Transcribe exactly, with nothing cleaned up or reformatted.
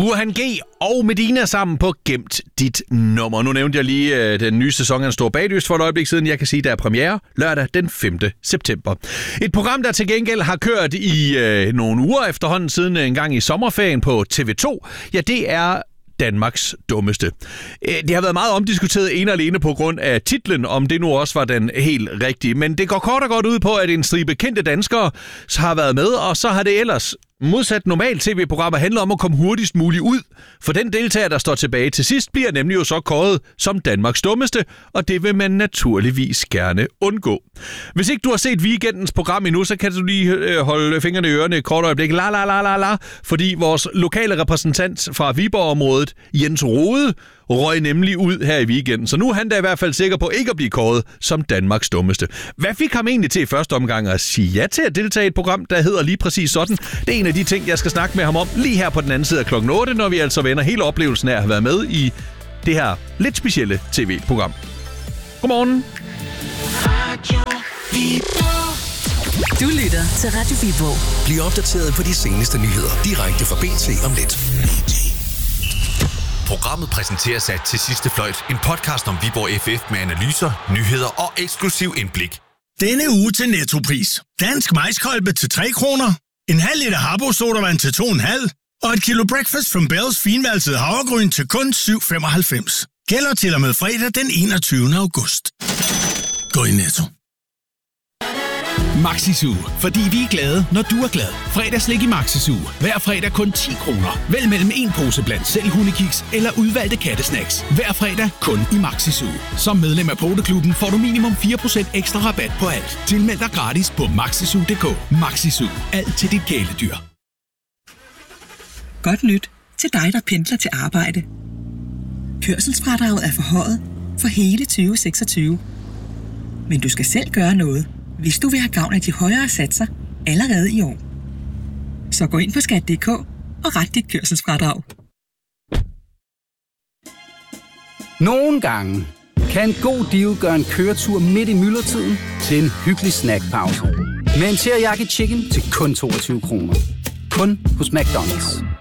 Burhan G og Medina sammen på Gemt dit nummer. Nu nævnte jeg lige uh, den nye sæson af En Stor Bagdyst for et øjeblik siden. Jeg kan sige, der er premiere lørdag den femte september. Et program, der til gengæld har kørt i uh, nogle uger efterhånden siden en gang i sommerferien på T V to. Ja, det er Danmarks Dummeste. Det har været meget omdiskuteret en og alene på grund af titlen, om det nu også var den helt rigtige. Men det går kort og godt ud på, at en stribe kendte danskere har været med, og så har det ellers modsat normalt tv-programmer handler om at komme hurtigst muligt ud. For den deltager, der står tilbage til sidst, bliver nemlig jo så kåret som Danmarks Dummeste, og det vil man naturligvis gerne undgå. Hvis ikke du har set weekendens program endnu, så kan du lige holde fingrene i ørerne et kort øjeblik. La la la la la, fordi vores lokale repræsentant fra Viborg-området, Jens Rode, røg nemlig ud her i weekenden. Så nu er han da i hvert fald sikker på ikke at blive kåret som Danmarks Dummeste. Hvad fik ham egentlig til i første omgang at sige ja til at deltage i et program, der hedder lige præcis sådan? Det er en af de ting, jeg skal snakke med ham om lige her på den anden side af klokken otte, når vi altså vender hele oplevelsen af at have været med i det her lidt specielle tv-program. Godmorgen. Du lytter til Radio Viborg. Bliv opdateret på de seneste nyheder direkte fra B T om lidt. Programmet præsenteres af Til Sidste Fløjt, en podcast om Viborg F F med analyser, nyheder og eksklusiv indblik. Denne uge til Nettopris. Dansk majskolbe til tre kroner, en halv liter Harbo sodavand til to komma fem og et kilo Breakfast from Bells finvalset havregryn til kun syv komma femoghalvfems. Gælder til og med fredag den enogtyvende august. Gå i Netto. Maxi-Zoo, fordi vi er glade, når du er glad. Fredagslik i Maxi-Zoo. Hver fredag kun ti kroner. Vælg mellem en pose blandt selv hundekiks eller udvalgte kattesnacks. Hver fredag kun i Maxi-Zoo. Som medlem af Poteklubben får du minimum fire procent ekstra rabat på alt. Tilmeld dig gratis på maxizoo punktum d k. Maxi-Zoo. Alt til dit kæledyr. Godt nyt til dig, der pendler til arbejde. Kørselsfradraget er forhøjet for hele tyve seksogtyve. Men du skal selv gøre noget, hvis du vil have gavn af de højere satser allerede i år. Så gå ind på skat punktum d k og ret dit kørselsfradrag. Nogle gange kan en god deal gøre en køretur midt i myldretiden til en hyggelig snackpause. Med en teriyaki chicken til kun toogtyve kroner. Kun hos McDonald's.